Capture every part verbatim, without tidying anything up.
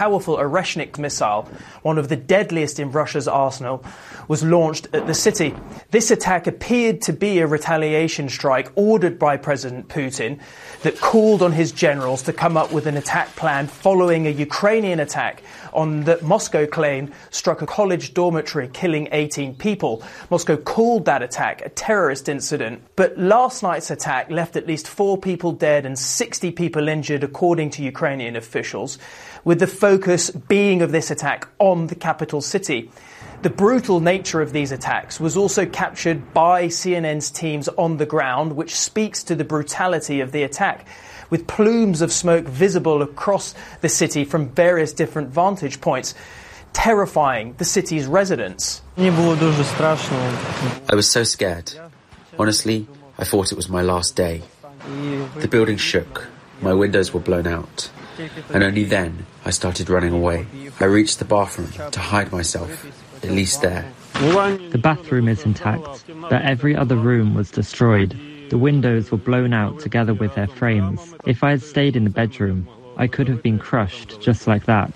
Powerful Oreshnik missile, one of the deadliest in Russia's arsenal, was launched at the city. This attack appeared to be a retaliation strike ordered by President Putin that called on his generals to come up with an attack plan following a Ukrainian attack on that Moscow claimed struck a college dormitory, killing eighteen people. Moscow called that attack a terrorist incident. But last night's attack left at least four people dead and sixty people injured, according to Ukrainian officials, with the focus being of this attack on the capital city. The brutal nature of these attacks was also captured by C N N's teams on the ground, which speaks to the brutality of the attack, with plumes of smoke visible across the city from various different vantage points, terrifying the city's residents. I was so scared. Honestly, I thought it was my last day. The building shook. My windows were blown out. And only then I started running away. I reached the bathroom to hide myself, at least there. The bathroom is intact, but every other room was destroyed. The windows were blown out together with their frames. If I had stayed in the bedroom, I could have been crushed just like that.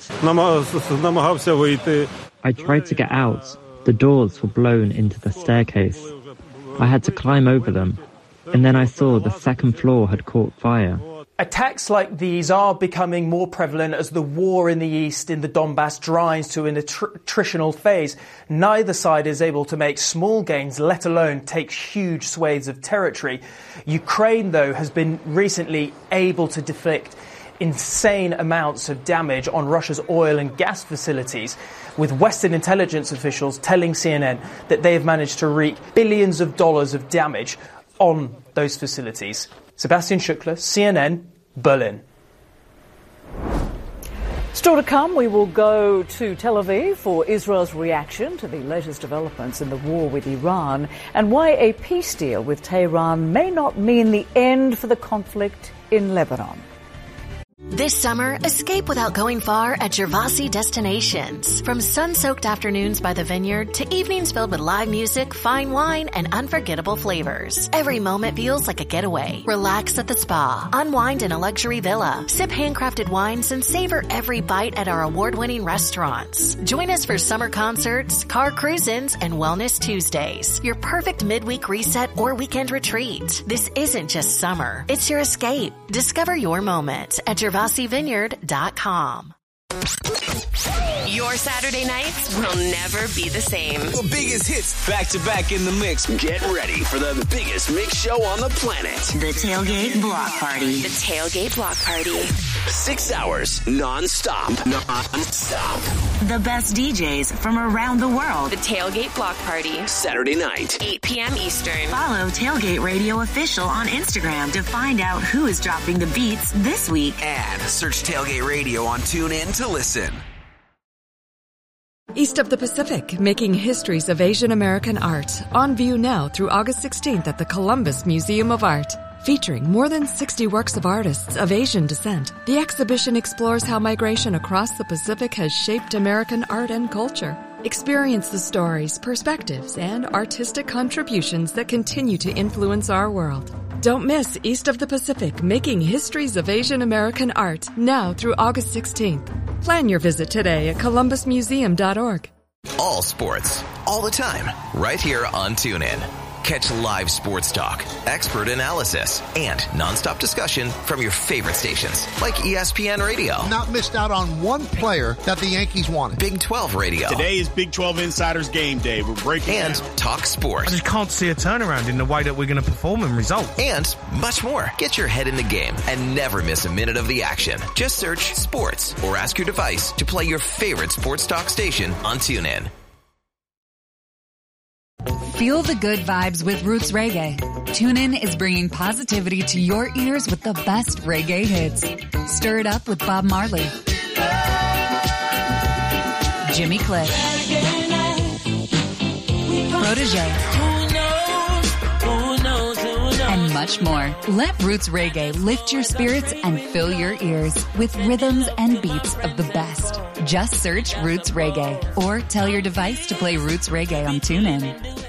I tried to get out. The doors were blown into the staircase. I had to climb over them, and then I saw the second floor had caught fire. Attacks like these are becoming more prevalent as the war in the east, in the Donbass, grinds to an attritional phase. Neither side is able to make small gains, let alone take huge swathes of territory. Ukraine, though, has been recently able to deflect insane amounts of damage on Russia's oil and gas facilities, with Western intelligence officials telling C N N that they have managed to wreak billions of dollars of damage on those facilities. Sebastian Shukla, C N N, Berlin. Still to come, we will go to Tel Aviv for Israel's reaction to the latest developments in the war with Iran and why a peace deal with Tehran may not mean the end for the conflict in Lebanon. This summer, escape without going far at Gervasi Destinations. From sun-soaked afternoons by the vineyard to evenings filled with live music, fine wine, and unforgettable flavors. Every moment feels like a getaway. Relax at the spa, unwind in a luxury villa, sip handcrafted wines, and savor every bite at our award-winning restaurants. Join us for summer concerts, car cruise-ins, and Wellness Tuesdays. Your perfect midweek reset or weekend retreat. This isn't just summer. It's your escape. Discover your moment at Gervasi Vineyard dot com. Your Saturday nights will never be the same. The biggest hits back to back in the mix. Get ready for the biggest mix show on the planet. The Tailgate Block Party. The Tailgate Block Party. Six hours non-stop. Non-stop. The best D Js from around the world. The Tailgate Block Party. Saturday night. eight p.m. Eastern. Follow Tailgate Radio Official on Instagram to find out who is dropping the beats this week. And search Tailgate Radio on TuneIn to listen. East of the Pacific, making histories of Asian American art. On view now through August sixteenth at the Columbus Museum of Art. Featuring more than sixty works of artists of Asian descent, the exhibition explores how migration across the Pacific has shaped American art and culture. Experience the stories, perspectives, and artistic contributions that continue to influence our world. Don't miss East of the Pacific, making histories of Asian American art, now through August sixteenth. Plan your visit today at columbus museum dot org. All sports, all the time, right here on TuneIn. Catch live sports talk, expert analysis, and nonstop discussion from your favorite stations, like E S P N Radio. Not missed out on one player that the Yankees wanted. Big twelve Radio. Today is Big twelve Insiders Game Day. We're breaking And down. Talk Sports. I just can't see a turnaround in the way that we're going to perform and result. And much more. Get your head in the game and never miss a minute of the action. Just search sports or ask your device to play your favorite sports talk station on TuneIn. Feel the good vibes with Roots Reggae. TuneIn is bringing positivity to your ears with the best reggae hits. Stir it up with Bob Marley, Jimmy Cliff, Protege, and much more. Let Roots Reggae lift your spirits and fill your ears with rhythms and beats of the best. Just search Roots Reggae or tell your device to play Roots Reggae on TuneIn.